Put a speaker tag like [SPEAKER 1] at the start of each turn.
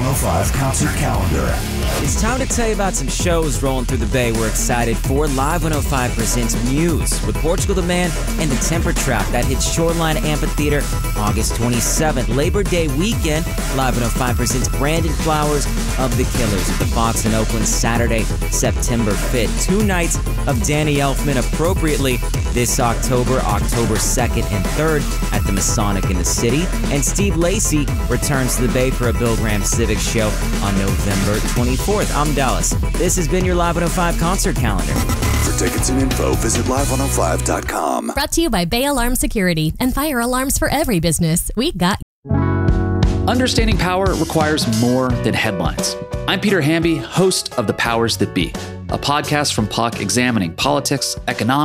[SPEAKER 1] 105 concert calendar.
[SPEAKER 2] It's time to tell you about some shows rolling through the Bay we're excited for. Live 105 presents Muse with Portugal the Man and the Temper Trap. That hits Shoreline Amphitheater August 27th. Labor Day weekend, Live 105 presents Brandon Flowers of the Killers at the Fox in Oakland Saturday, September 5th. 2 nights of Danny Elfman appropriately this October 2nd and 3rd at the Masonic in the City. And Steve Lacy returns to the Bay for a Bill Graham Civic show on November 24th. I'm Dallas. This has been your Live 105 concert calendar.
[SPEAKER 1] For tickets and info, visit live105.com.
[SPEAKER 3] Brought to you by Bay Alarm Security and fire alarms for every business. We got
[SPEAKER 4] Understanding power requires more than headlines. I'm Peter Hamby, host of The Powers That Be, a podcast from Puck examining politics, economics,